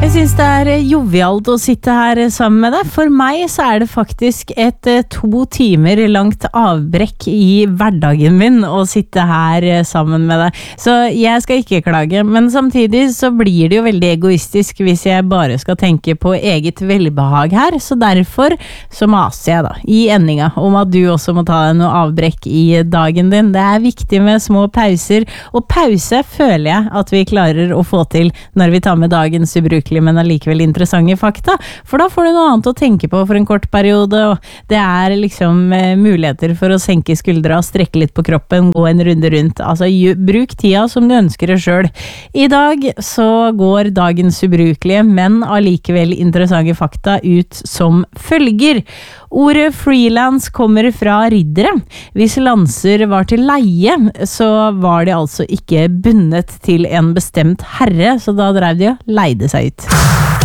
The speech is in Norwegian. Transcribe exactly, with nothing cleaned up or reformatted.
Jeg synes det er jovialt å sitte her sammen med deg. For meg så er det faktisk et to timer langt avbrekk i hverdagen min å sitte her sammen med deg. Så jeg skal ikke klage, men samtidig så blir det jo veldig egoistisk hvis jeg bare skal tenke på eget velbehag her. Så derfor så maser jeg da i endinga om at du også må ta deg noe avbrekk i dagen din. Det er viktig med små pauser, og pause føler jeg at vi klarer å få til når vi tar med dagens ubrukelige men allikevel interessante fakta, for da får du noe annet å tenke på for en kort periode, og det er liksom eh, muligheter for å senke skuldra, strekke litt på kroppen, gå en runde rundt, altså ju, bruk tida som du ønsker det selv. I dag så går dagens ubrukelige, men allikevel interessante fakta ut som følger. Ordet freelance kommer fra riddere. Hvis lanser var til leie, så var de altså ikke bundet til en bestemt herre, så da drev de og leide seg ut.